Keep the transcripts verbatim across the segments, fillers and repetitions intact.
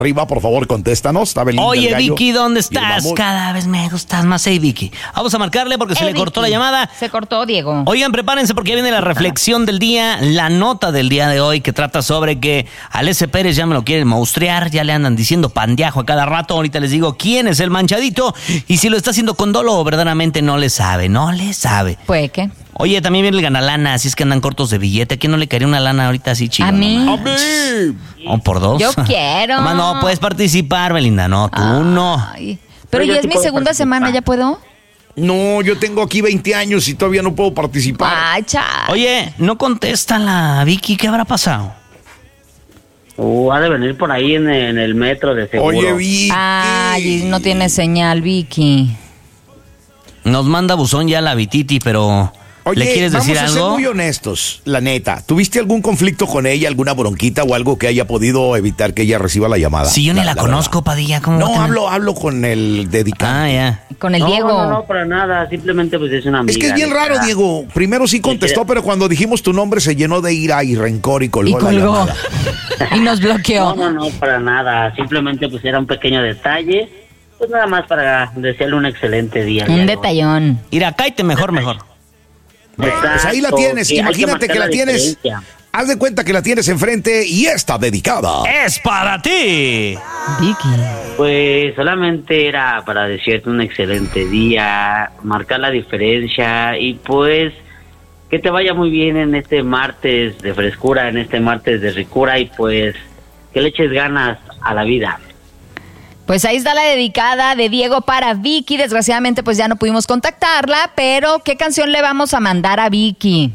Arriba, por favor, contéstanos. Está Belinda, Oye, el gallo, Vicky, ¿dónde y el estás? mamut. Cada vez me gustas más. Hey, Vicky. Vamos a marcarle porque se Eh, le cortó Vicky. la llamada. Se cortó, Diego. Oigan, prepárense porque ya viene la reflexión del día, la nota del día de hoy que trata sobre que al S. Pérez ya me lo quieren monstruar, ya le andan diciendo pandeajo a cada rato. Ahorita les digo quién es el manchadito y si lo está haciendo con dolo o verdaderamente no le sabe, no le sabe. Pues, ¿qué? Oye, también viene el ganalana, así es que andan cortos de billete. ¿A quién no le caería una lana ahorita así chido? ¿A mí? No ¡A mí! ¿O por dos? Yo quiero. Nomás no, puedes participar, Belinda. No, tú no. Ay, pero Yo ya sí es mi puedo segunda participar. semana, ¿ya puedo? No, yo tengo aquí veinte años y todavía no puedo participar. Ay, cha. Oye, no contesta la Vicky. ¿Qué habrá pasado? Uh, ha de venir por ahí en, en el metro de seguro. Oye, Vicky. Ay, no tiene señal, Vicky. Nos manda buzón ya la Vititi, pero... Oye, ¿le quieres vamos decir a ser algo? muy honestos, la neta. ¿Tuviste algún conflicto con ella, alguna bronquita o algo que haya podido evitar que ella reciba la llamada? Si yo ni la, conozco, Padilla, ¿cómo va a No, tener- hablo, hablo con el dedicado. Ah, ya. Con el no, Diego. No, no, para nada. Simplemente pues es una amiga. Es que es bien raro, neta. Diego. Primero sí contestó, pero cuando dijimos tu nombre se llenó de ira y rencor y colgó, Y colgó. la llamada. Y nos bloqueó. No, no, no, para nada. Simplemente pues era un pequeño detalle. Pues nada más para desearle un excelente día. Un Diego. detallón. Mira, cállate mejor, mejor. Pues ahí la Exacto, tienes. sí, hay Imagínate que, marcar la tienes. diferencia. Haz de cuenta que la tienes enfrente y está dedicada. ¡Es para ti! Vicky. Pues solamente era para desearte un excelente día, marcar la diferencia y pues que te vaya muy bien en este martes de frescura, en este martes de ricura y pues que le eches ganas a la vida. Pues ahí está la dedicada de Diego para Vicky. Desgraciadamente pues ya no pudimos contactarla, pero ¿qué canción le vamos a mandar a Vicky?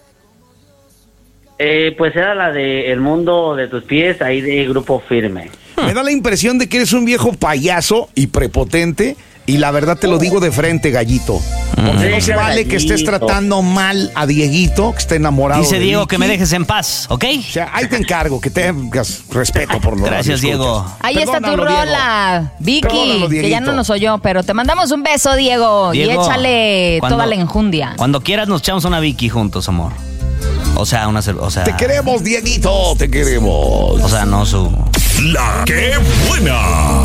Eh, pues era la de El mundo de tus pies, ahí de Grupo Firme. Me da la impresión de que eres un viejo payaso y prepotente. Y la verdad te lo digo de frente, gallito. Porque no se vale que estés tratando mal a Dieguito, que esté enamorado Dice de Diego Vicky. que me dejes en paz, ¿ok? O sea, ahí te encargo, que tengas respeto por los Gracias, Diego. Ahí está tu Perdónalo, rola, Vicky, Perdónalo, que ya Dieguito. no nos oyó, pero te mandamos un beso, Diego, Diego, y échale cuando- toda la enjundia. Cuando quieras nos echamos una Vicky juntos, amor. O sea, una cer- o sea, Te queremos, Dieguito, te queremos. o sea, no su... La que buena.